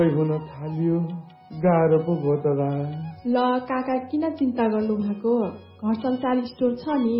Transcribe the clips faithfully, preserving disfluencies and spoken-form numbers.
हुन थाल्यो, गाह्रो पो भयो त बा। ल काका किन चिन्ता गर्नु भएको, घर संसार स्टोर छ नि।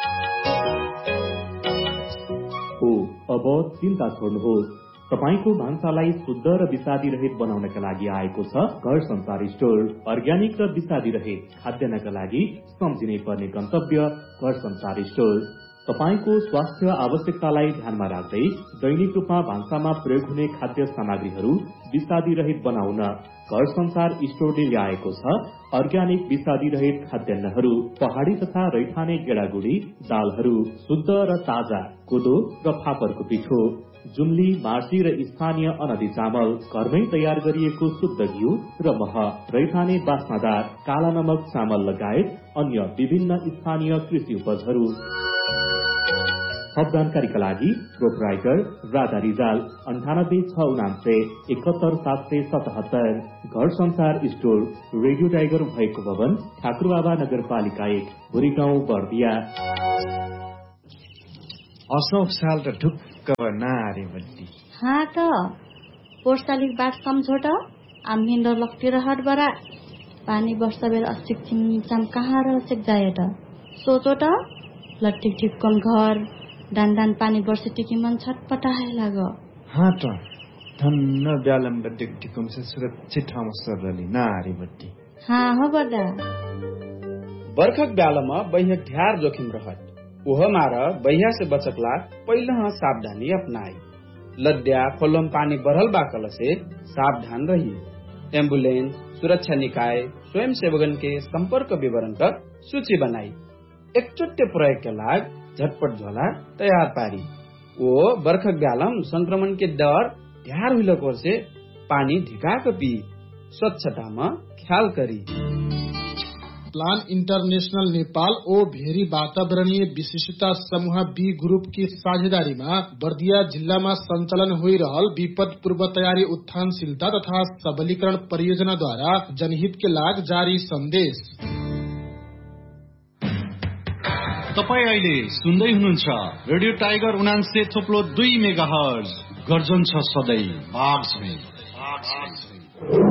हो, अब चिन्ता छोड्नुहोस्। तपाईको भान्सालाई शुद्ध र विषादी रहित बनाउनका लागि आएको छ घर संसार स्टोर। अर्ग्यानिक र विषादी रहित खाद्यान्नका लागि सम्झिनै पर्ने गन्तव्य घर संसार स्टोर। तपाईको स्वास्थ्य आवश्यकतालाई ध्यानमा राख्दै दैनिक रूपमा भान्सामा प्रयोग हुने खाद्य सामग्रीहरू विषादी रहित बनाउन घर संसार स्टोरले ल्याएको छ अर्ग्यानिक विषादी रहित खाद्यान्नहरू। पहाड़ी तथा रैथाने गेडागुडी दालहरू, शुद्ध र ताजा कोदो र फापरको पिठो, जुम्ली, मार्सी र स्थानीय अनदी चामल, घरमै तयार गरिएको शुद्ध घिउ र मह, रैथाने बास्नादार काला नमक चामल लगायत अन्य विभिन्न स्थानीय कृषि उपजहरू। थप जानकारीका लागि प्रोपराइटर राधा रिजाल अन्ठानब्बे छ उनान्से एकहत्तर सात सय सतहत्तर। घर संसार स्टोर, रेडियो टाइगर भएको भवन, ठाकुरबाबा नगरपालिका एक, भुरी गाउँ, बर्दिया। अशोक साल त ढुक्क नारे बल्ली हाँ त पोर्सालिक बात सम्झो त आम्हिन्दो लक्तिर हट बरा पानी वर्ष बेर अस्तिक चिम कहाँ रह सिक जाए त सोचो त लट्टिक ठिक्कम घर दान दान पानी वर्ष टिकी मन छटपटाए लाग। हाँ त धन्न ब्यालम बड्डिक टिकम से सुरक्षित ठाउँ सरली नारे बड्डी। हाँ हो बडा बर्खक ब्यालमा बैहक ढ्यार जोखिम रहत ओह मार बैया से बचकला पहले हाँ सावधानी अपनाई। लद्या खोलम पानी बढ़ल बाकल से सावधान रही। एम्बुलेंस, सुरक्षा निकाय, स्वयं सेवकन के संपर्क विवरण का सूची बनाई। एकचोट्य प्रयोग के लाग झटपट झोला तैयार पारी। वो बर्खक ब्यालम संक्रमण के डर ढ्यार हुलकोर से पानी ढिका पी स्वच्छता में ख्याल करी। प्लान इंटरनेशनल नेपाल ओ भेरी वातावरणीय विशेषता समूह बी ग्रुप की साझेदारी में बर्दिया जिला में संचालन हो रहल विपद पूर्व तैयारी उत्थानशीलता तथा सबलीकरण परियोजना द्वारा जनहित के लाग जारी संदेश। तपाई अहिले सुन्दै हुनुहुन्छ रेडियो टाइगर उनान्से थोप्लो दुई मेगा हर्ज गर्जन छ सधैँ।